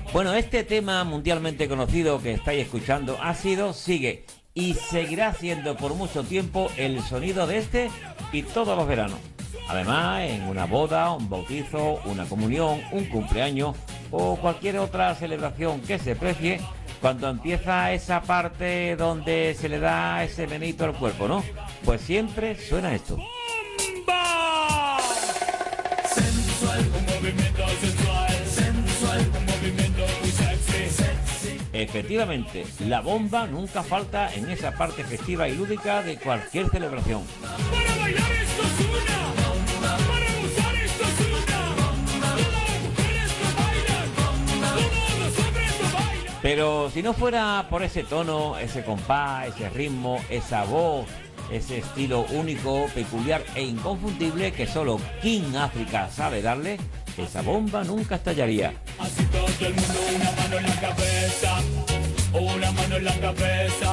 Bueno, este tema mundialmente conocido que estáis escuchando ha sido, sigue y seguirá siendo por mucho tiempo el sonido de este y todos los veranos. Además, en una boda, un bautizo, una comunión, un cumpleaños o cualquier otra celebración que se precie, cuando empieza esa parte donde se le da ese menito al cuerpo, ¿no? Pues siempre suena esto. ¡Bomba! Sensual, un movimiento sensual, sensual, un movimiento muy sexy. Efectivamente, la bomba nunca falta en esa parte festiva y lúdica de cualquier celebración. Para bailar esto es una, para gozar esto es una, todas las mujeres lo bailan, todos los hombres lo bailan. Pero si no fuera por ese tono, ese compás, ese ritmo, esa voz, ese estilo único, peculiar e inconfundible que solo King África sabe darle, esa bomba nunca estallaría. Así todo el mundo, una mano en la cabeza, una mano en la cabeza.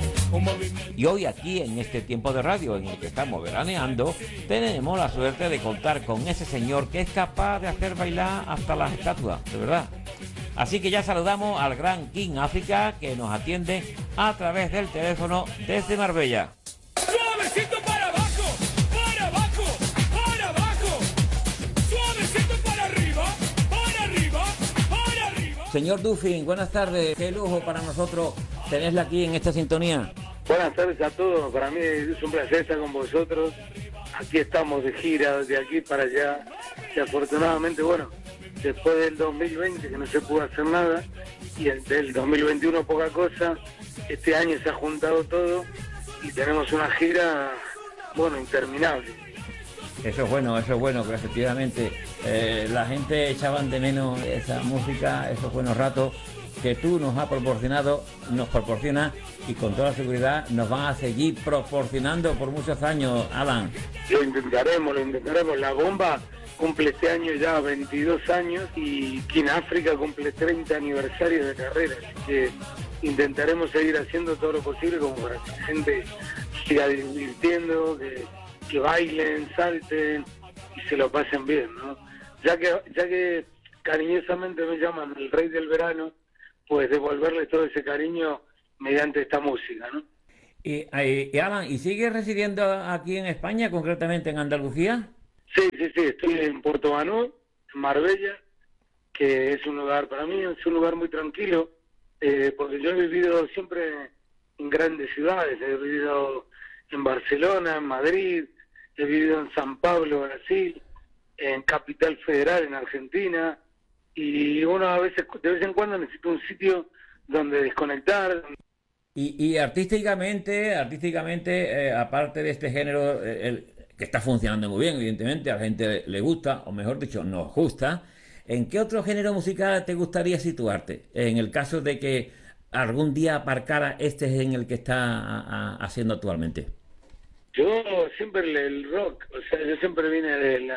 Y hoy aquí en este tiempo de radio en el que estamos veraneando, tenemos la suerte de contar con ese señor que es capaz de hacer bailar hasta las estatuas, de verdad. Así que ya saludamos al gran King África que nos atiende a través del teléfono desde Marbella. Suavecito para abajo, para abajo, para abajo. Suavecito para arriba, para arriba, para arriba. Señor Duffy, buenas tardes. Qué lujo para nosotros tenerla aquí en esta sintonía. Buenas tardes a todos. Para mí es un placer estar con vosotros. Aquí estamos de gira, de aquí para allá. Y afortunadamente, bueno, después del 2020 que no se pudo hacer nada y el del 2021 poca cosa, este año se ha juntado todo y tenemos una gira, bueno, interminable. Eso es bueno, que efectivamente la gente echaban de menos esa música, esos buenos ratos que tú nos has proporcionado, nos proporcionas y con toda seguridad nos van a seguir proporcionando por muchos años, Alan. Lo intentaremos. La bomba cumple este año ya 22 años y King África cumple 30 aniversario de carrera, así que intentaremos seguir haciendo todo lo posible como para que la gente siga divirtiendo, que bailen, salten y se lo pasen bien, ¿no? Ya que cariñosamente me llaman el rey del verano, pues devolverles todo ese cariño mediante esta música, ¿no? Y Alan, ¿y sigues residiendo aquí en España, concretamente en Andalucía? Sí, estoy en Puerto Banús, en Marbella, que es un lugar, para mí es un lugar muy tranquilo, porque yo he vivido siempre en grandes ciudades, he vivido en Barcelona, en Madrid, he vivido en San Pablo, Brasil, en Capital Federal, en Argentina, y uno a veces, de vez en cuando necesita un sitio donde desconectar. Y artísticamente, aparte de este género, que está funcionando muy bien, evidentemente, a la gente le gusta, o mejor dicho, nos gusta, ¿en qué otro género musical te gustaría situarte? En el caso de que algún día aparcara este en el que está haciendo actualmente. Yo siempre el rock, o sea, yo siempre vine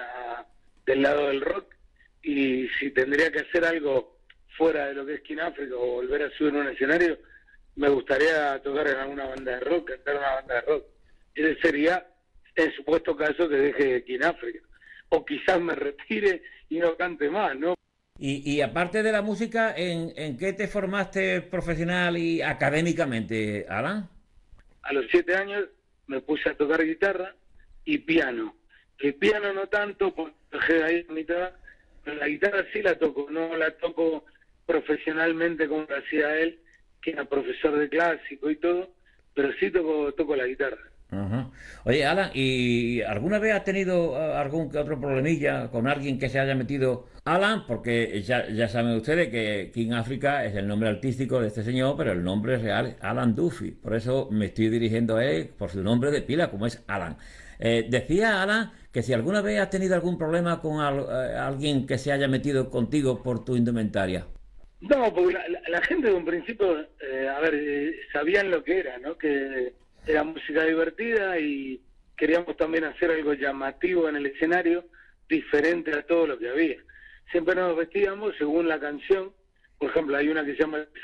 del lado del rock, y si tendría que hacer algo fuera de lo que es King África o volver a subir un escenario, me gustaría tocar en alguna banda de rock, cantar en una banda de rock. Ese sería, en supuesto caso, que deje King África. O quizás me retire y no cante más, ¿no? Y aparte de la música, ¿en qué te formaste profesional y académicamente, Alan? A los 7 años me puse a tocar guitarra y piano. El piano no tanto, porque dejé ahí a mitad, pero la guitarra sí la toco, no la toco profesionalmente como lo hacía él, que era profesor de clásico y todo, pero sí toco la guitarra. Uh-huh. Oye, Alan, ¿y alguna vez has tenido algún que otro problemilla con alguien que se haya metido? Alan, porque ya saben ustedes que King África es el nombre artístico de este señor, pero el nombre real es Alan Duffy. Por eso me estoy dirigiendo a él por su nombre de pila, como es Alan. Decía Alan que si alguna vez has tenido algún problema con alguien que se haya metido contigo por tu indumentaria. No, porque la gente de un principio, sabían lo que era, ¿no? Que era música divertida y queríamos también hacer algo llamativo en el escenario, diferente a todo lo que había. Siempre nos vestíamos según la canción, por ejemplo, hay una que se llama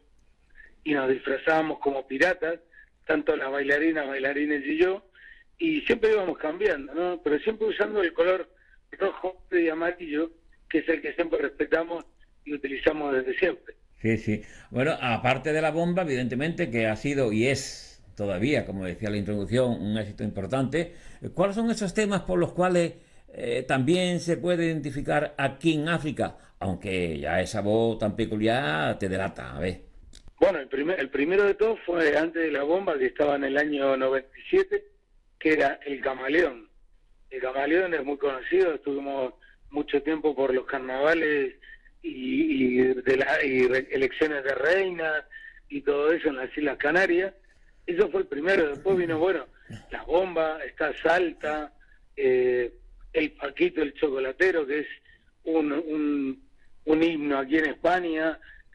y nos disfrazábamos como piratas, tanto las bailarinas, bailarines y yo, y siempre íbamos cambiando, ¿no? Pero siempre usando el color rojo y amarillo, que es el que siempre respetamos y utilizamos utilizamos desde siempre. Sí, sí. Bueno, aparte de la bomba, evidentemente que ha sido y es todavía, como decía en la introducción, un éxito importante. ¿Cuáles son esos temas por los cuales también se puede identificar aquí en África? Aunque ya esa voz tan peculiar te delata, a ver. Bueno, el primero de todos fue antes de la bomba, que estaba en el año 97, que era El Camaleón. El Camaleón es muy conocido, estuvimos mucho tiempo por los carnavales y elecciones de reinas y todo eso en las Islas Canarias. Eso fue el primero. Después vino, bueno, La Bomba, está Salta, El Paquito, el Chocolatero, que es un himno aquí en España,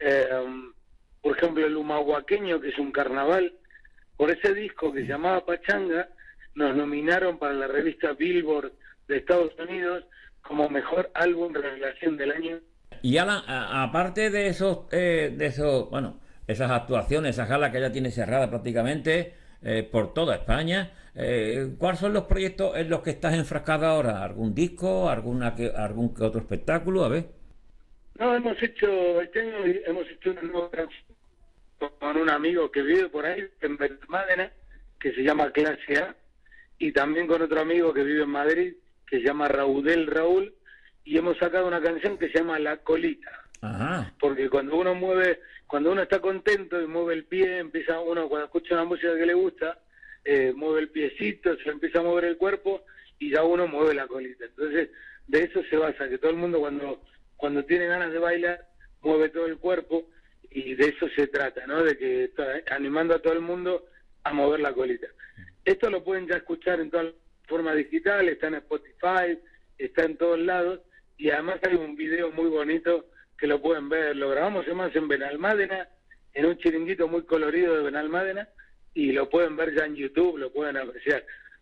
por ejemplo el Humahuaqueño, que es un carnaval. Por ese disco que se llamaba Pachanga, nos nominaron para la revista Billboard de Estados Unidos como mejor álbum revelación del año. Y Alan, aparte de esos, bueno, esas actuaciones, esa gala que ya tiene cerrada prácticamente por toda España, ¿cuáles son los proyectos en los que estás enfrascado ahora? ¿Algún disco, algún que otro espectáculo? A ver. No, este año hemos hecho una nueva canción con un amigo que vive por ahí, en Benalmádena, que se llama Clase A, y también con otro amigo que vive en Madrid, que se llama Raúl, y hemos sacado una canción que se llama La Colita. Ajá. Porque cuando uno está contento y mueve el pie, empieza uno, cuando escucha una música que le gusta, mueve el piecito, se empieza a mover el cuerpo, y ya uno mueve la colita. Entonces, de eso se basa, que todo el mundo cuando tiene ganas de bailar, mueve todo el cuerpo, y de eso se trata, ¿no? De que animando a todo el mundo a mover la colita. Esto lo pueden ya escuchar en todas las formas digitales, está en Spotify, está en todos lados, y además hay un video muy bonito que lo pueden ver. Lo grabamos además en Benalmádena, en un chiringuito muy colorido de Benalmádena, y lo pueden ver ya en YouTube, lo pueden apreciar.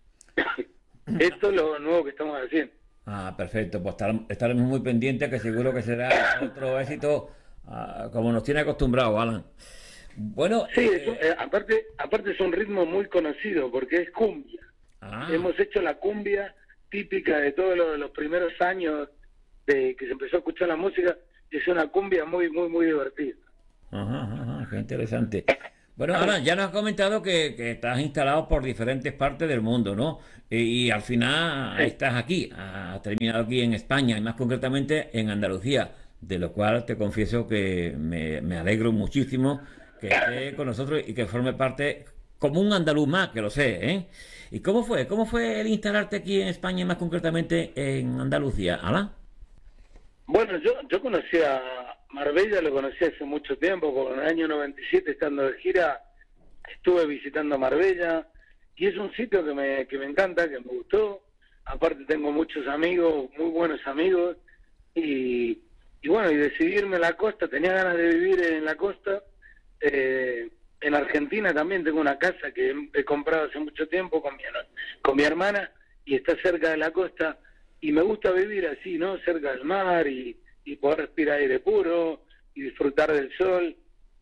Esto es lo nuevo que estamos haciendo. Ah, perfecto, pues estaremos muy pendientes, que seguro que será otro éxito como nos tiene acostumbrado Alan. Bueno, sí, aparte es un ritmo muy conocido porque es cumbia. Hemos hecho la cumbia típica de todos los primeros años de que se empezó a escuchar la música. Es una cumbia muy, muy, muy divertida. Ajá, qué interesante. Bueno, Alan, ya nos has comentado que estás instalado por diferentes partes del mundo, ¿no? Y al final estás aquí, has terminado aquí en España y más concretamente en Andalucía, de lo cual te confieso que me alegro muchísimo que esté con nosotros y que forme parte como un andaluz más, que lo sé, ¿eh? ¿Y cómo fue el instalarte aquí en España y más concretamente en Andalucía, Alan? Bueno, yo conocí a Marbella, lo conocí hace mucho tiempo, por el año 97 estando de gira, estuve visitando Marbella, y es un sitio que me encanta, que me gustó. Aparte tengo muchos amigos, muy buenos amigos, y bueno, y decidí irme a la costa. Tenía ganas de vivir en la costa. En Argentina también tengo una casa que he comprado hace mucho tiempo con mi hermana, y está cerca de la costa, y me gusta vivir así, ¿no? Cerca del mar, y poder respirar aire puro, y disfrutar del sol.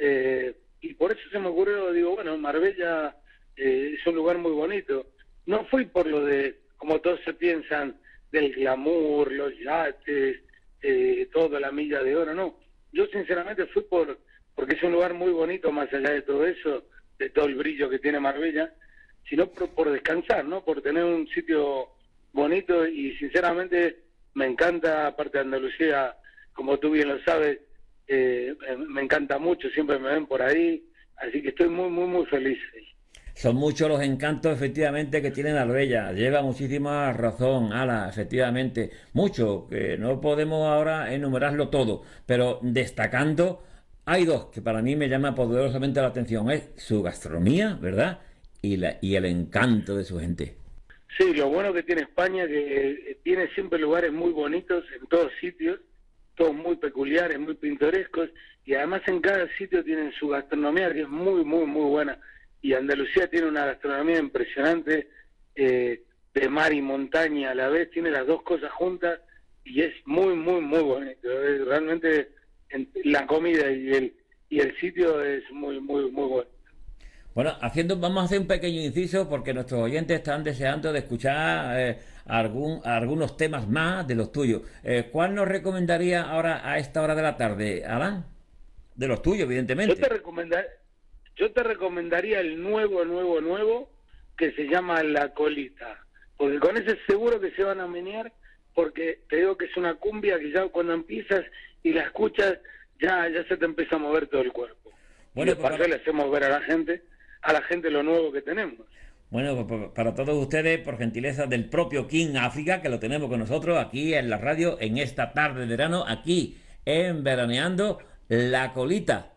Y por eso se me ocurrió, digo, bueno, Marbella es un lugar muy bonito. No fui por lo de, como todos se piensan, del glamour, los yates, toda la milla de oro, no. Yo sinceramente fui porque es un lugar muy bonito, más allá de todo eso, de todo el brillo que tiene Marbella, sino por descansar, ¿no? Por tener un sitio bonito, y sinceramente me encanta, aparte de Andalucía, como tú bien lo sabes, me encanta mucho, siempre me ven por ahí, así que estoy muy, muy, muy feliz. Son muchos los encantos, efectivamente, que tiene Marbella. Lleva muchísima razón, Ala, efectivamente. Mucho, que no podemos ahora enumerarlo todo. Pero destacando, hay dos que para mí me llama poderosamente la atención. Es su gastronomía, ¿verdad? Y el encanto de su gente. Sí, lo bueno que tiene España, que tiene siempre lugares muy bonitos en todos sitios, todos muy peculiares, muy pintorescos, y además en cada sitio tienen su gastronomía, que es muy, muy, muy buena. Y Andalucía tiene una gastronomía impresionante, de mar y montaña a la vez, tiene las dos cosas juntas, y es muy, muy, muy bonito. Realmente la comida y el sitio es muy, muy, muy bueno. Bueno, vamos a hacer un pequeño inciso porque nuestros oyentes están deseando de escuchar algunos temas más de los tuyos. ¿Cuál nos recomendaría ahora a esta hora de la tarde, Alan? De los tuyos, evidentemente. Yo te recomendaría el nuevo, que se llama La Colita, porque con ese seguro que se van a menear, porque te digo que es una cumbia que ya cuando empiezas y la escuchas, ya se te empieza a mover todo el cuerpo. Bueno, y de paso le hacemos ver a la gente lo nuevo que tenemos. Bueno, pues para todos ustedes, por gentileza del propio King África, que lo tenemos con nosotros aquí en la radio en esta tarde de verano, aquí en Veraneando, La Colita.